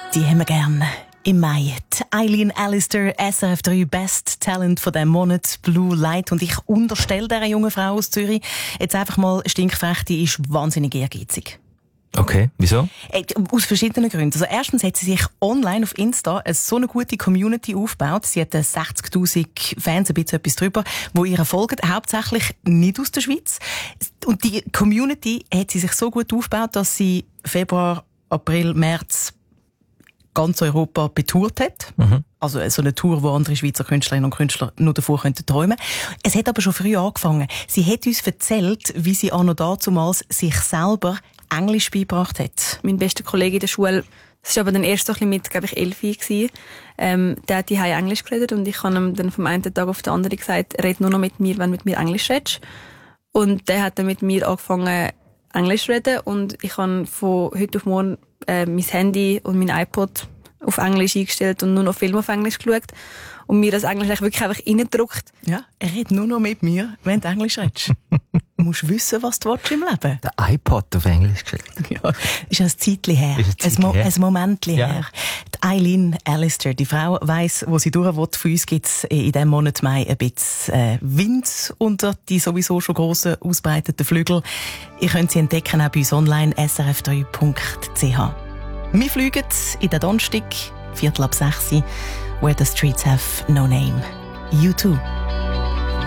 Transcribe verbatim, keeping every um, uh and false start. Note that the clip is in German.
Die haben wir gerne. Im Mai. Die Eileen Allister, S R F drei Best Talent von diesem Monat, Blue Light. Und ich unterstelle dieser jungen Frau aus Zürich jetzt einfach mal stinkfrech, die ist wahnsinnig ehrgeizig. Okay, wieso? Aus verschiedenen Gründen. Also erstens hat sie sich online auf Insta so eine gute Community aufgebaut. Sie hat sechzigtausend Fans, ein bisschen etwas drüber, die ihr folgen, hauptsächlich nicht aus der Schweiz. Und die Community hat sie sich so gut aufgebaut, dass sie Februar, April, März ganz Europa betourt hat. Mhm. Also so eine Tour, wo andere Schweizer Künstlerinnen und Künstler nur davor könnten träumen. Es hat aber schon früh angefangen. Sie hat uns erzählt, wie sie auch noch dazumals sich selber Englisch beigebracht hat. Mein bester Kollege in der Schule, das war aber dann erst so ein bisschen mit, glaube ich, elf gewesen, ähm, der hat die Englisch geredet und ich habe ihm dann vom einen Tag auf den anderen gesagt, red nur noch mit mir, wenn du mit mir Englisch redest. Und der hat dann mit mir angefangen, Englisch zu reden und ich habe von heute auf morgen äh, mein Handy und mein iPod auf Englisch eingestellt und nur noch Filme auf Englisch geschaut und mir das Englisch wirklich einfach reingedruckt. Ja, er redet nur noch mit mir, wenn du Englisch redest. Du musst wissen, was du im Leben willst. Der iPod auf Englisch geschrieben. Ja, ist ein Zeitchen her. Ist ein, ein, Mo- her. ein Momentchen ja. her. Die Eileen Allister, die Frau weiss, wo sie durch will. Für uns gibt es in diesem Monat Mai ein bisschen äh, Wind unter die sowieso schon grossen, ausbreiteten Flügel. Ihr könnt sie entdecken auch bei uns online, s r f drei punkt c h. Wir fliegen in den Donnerstag, Viertel ab sechs, Where the Streets Have No Name. You too.